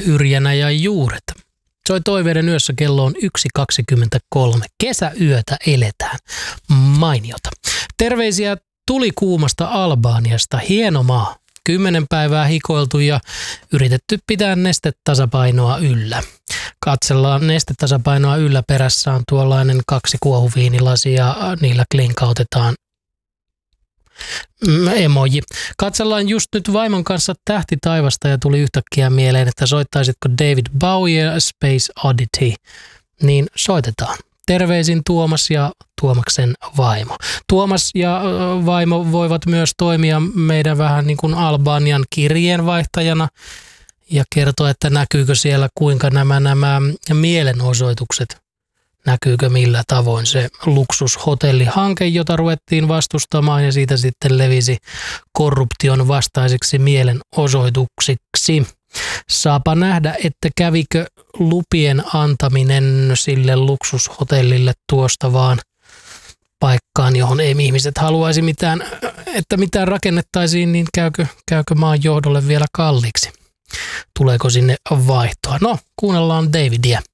Yrjänä ja Juuret. Soi toiveiden yössä, kello on 1.23. Kesäyötä eletään. Mainiota. Terveisiä tulikuumasta Albaniasta. Hieno maa. 10 päivää hikoiltu ja yritetty pitää nestetasapainoa yllä. Katsellaan nestetasapainoa yllä, perässä on tuollainen 2 kuohuviinilasia ja niillä klinkautetaan emoji. Katsellaan just nyt vaimon kanssa Tähti taivasta ja tuli yhtäkkiä mieleen, että soittaisitko David Bowie ja Space Oddity. Niin soitetaan. Terveisin Tuomas ja Tuomaksen vaimo. Tuomas ja vaimo voivat myös toimia meidän vähän niin kuin Albanian kirjeenvaihtajana ja kertoa, että näkyykö siellä kuinka nämä mielenosoitukset, näkyykö millä tavoin se luksushotellihanke, jota ruvettiin vastustamaan ja siitä sitten levisi korruption vastaisiksi mielenosoituksiksi. Saapa nähdä, että kävikö lupien antaminen sille luksushotellille tuosta vaan paikkaan, johon ei ihmiset haluaisi että mitään rakennettaisiin, niin käykö maan johdolle vielä kalliiksi? Tuleeko sinne vaihtoa? No, kuunnellaan Davidia.